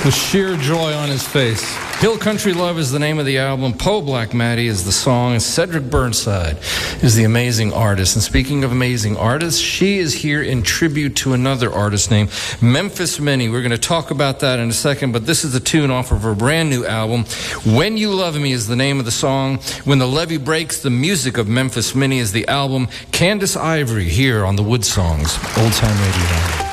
with sheer joy on his face. Hill Country Love is the name of the album. Poe Black Maddie is the song. And Cedric Burnside is the amazing artist. And speaking of amazing artists, she is here in tribute to another artist named Memphis Minnie. We're going to talk about that in a second, but this is a tune off of her brand new album. When You Love Me is the name of the song. When the Levee Breaks, the music of Memphis Minnie is the album. Candace Ivory here on the Wood Songs, Old Time Radio.